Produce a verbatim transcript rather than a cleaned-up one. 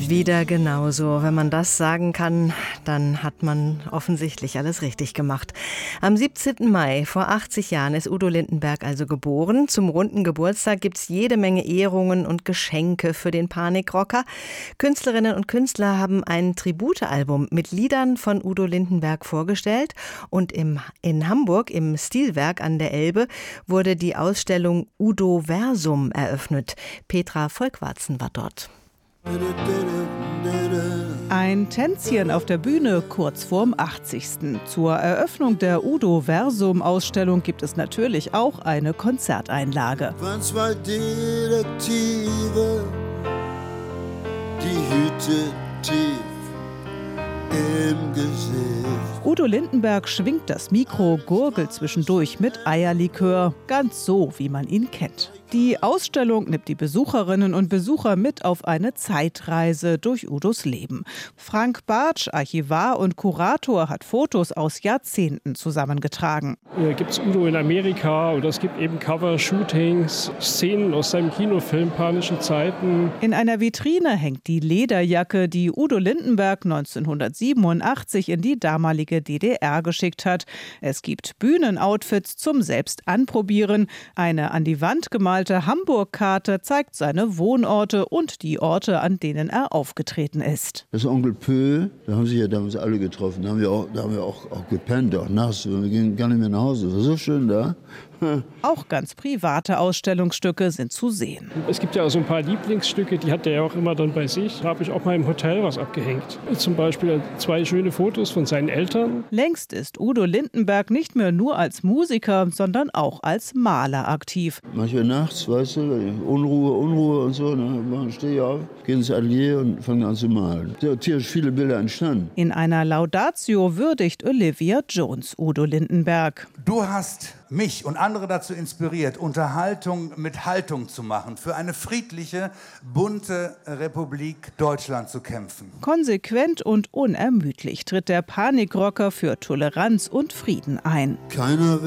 Wieder genauso. Wenn man das sagen kann, dann hat man offensichtlich alles richtig gemacht. Am siebzehnten Mai vor achtzig Jahren ist Udo Lindenberg also geboren. Zum runden Geburtstag gibt es jede Menge Ehrungen und Geschenke für den Panikrocker. Künstlerinnen und Künstler haben ein Tributealbum mit Liedern von Udo Lindenberg vorgestellt. Und im, in Hamburg im Stilwerk an der Elbe wurde die Ausstellung Udo Versum eröffnet. Petra Volkwarzen war dort. Ein Tänzchen auf der Bühne kurz vorm achtzigsten Zur Eröffnung der Udo Versum-Ausstellung gibt es natürlich auch eine Konzerteinlage. Waren zwei Detektive, die Hüte tief im Gesicht. Udo Lindenberg schwingt das Mikro, gurgelt zwischendurch mit Eierlikör, ganz so, wie man ihn kennt. Die Ausstellung nimmt die Besucherinnen und Besucher mit auf eine Zeitreise durch Udos Leben. Frank Bartsch, Archivar und Kurator, hat Fotos aus Jahrzehnten zusammengetragen. Hier gibt es Udo in Amerika oder es gibt eben Cover-Shootings, Szenen aus seinem Kinofilm Panische Zeiten. In einer Vitrine hängt die Lederjacke, die Udo Lindenberg neunzehnhundertsiebenundachtzig in die damalige D D R geschickt hat. Es gibt Bühnenoutfits zum Selbstanprobieren. Eine an die Wand gemalte Hamburg-Karte zeigt seine Wohnorte und die Orte, an denen er aufgetreten ist. Das Onkel Pö, da haben sich ja damals alle getroffen. Da haben wir auch, da haben wir auch, auch gepennt, auch nachts. Wir gingen gar nicht mehr nach Hause. Das war so schön da. Auch ganz private Ausstellungsstücke sind zu sehen. Es gibt ja auch so ein paar Lieblingsstücke, die hat er ja auch immer dann bei sich. Da habe ich auch mal im Hotel was abgehängt. Zum Beispiel zwei schöne Fotos von seinen Eltern. Längst ist Udo Lindenberg nicht mehr nur als Musiker, sondern auch als Maler aktiv. Manchmal nachts, weißt du, Unruhe, Unruhe und so. Ne? Stehe ich auf, gehe ins Atelier und fange an zu malen. Da sind tierisch viele Bilder entstanden. In einer Laudatio würdigt Olivia Jones Udo Lindenberg. Du hast mich und andere dazu inspiriert, Unterhaltung mit Haltung zu machen, für eine friedliche, bunte Republik Deutschland zu kämpfen. Konsequent und unermüdlich tritt der Panikrocker für Toleranz und Frieden ein. Keiner